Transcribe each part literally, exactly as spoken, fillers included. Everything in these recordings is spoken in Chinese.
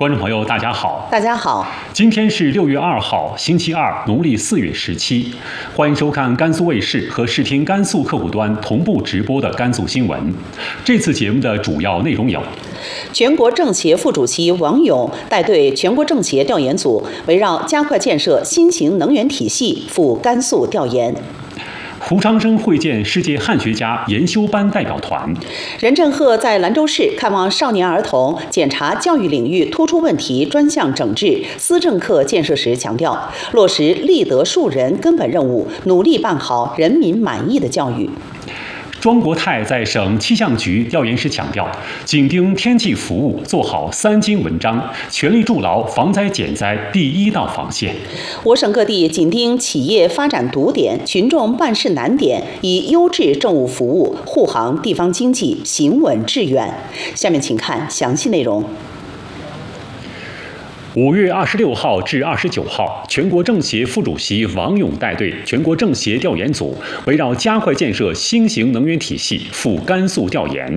观众朋友，大家好！ 大家好， 今天是六月二号，星期二，农历四月十七。欢迎收看甘肃卫视和视听甘肃客户端同步直播的甘肃新闻。这次节目的主要内容有： 全国政协副主席王勇带队全国政协调研组，围绕加快建设新型能源体系赴甘肃调研。 胡长生会见世界汉学家研修班代表团。 任正鹤在兰州市看望少年儿童，检查教育领域突出问题专项整治思政课建设时强调，落实立德树人根本任务，努力办好人民满意的教育。 庄国泰在省气象局调研时强调，紧盯天气服务，做好三经文章，全力筑牢防灾减灾第一道防线。 我省各地紧盯企业发展堵点、群众办事难点，以优质政务服务护航地方经济行稳致远。下面请看详细内容。 五月二十六号至二十九号，全国政协副主席王勇带队全国政协调研组，围绕加快建设新型能源体系赴甘肃调研。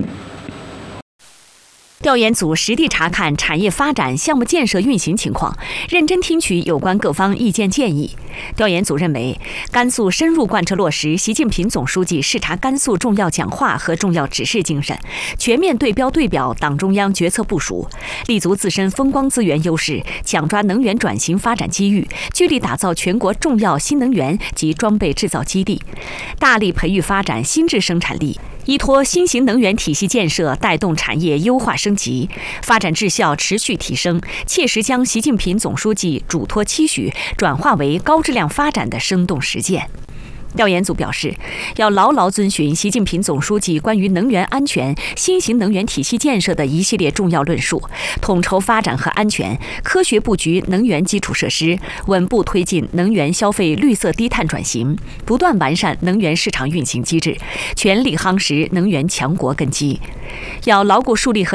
调研组实地查看产业发展、项目建设运行情况，认真听取有关各方意见建议。调研组认为，甘肃深入贯彻落实习近平总书记视察甘肃重要讲话和重要指示精神，全面对标对表党中央决策部署，立足自身风光资源优势，抢抓能源转型发展机遇，聚力打造全国重要新能源及装备制造基地，大力培育发展新质生产力，依托新型能源体系建设，带动产业优化升级，发展质效持续提升，切实将习近平总书记嘱托期许转化为高质量发展的生动实践。调研组表示，要牢牢遵循习近平总书记关于能源安全、新型能源体系建设的一系列重要论述，统筹发展和安全，科学布局能源基础设施，稳步推进能源消费绿色低碳转型，不断完善能源市场运行机制，全力夯实能源强国根基。要牢固树立和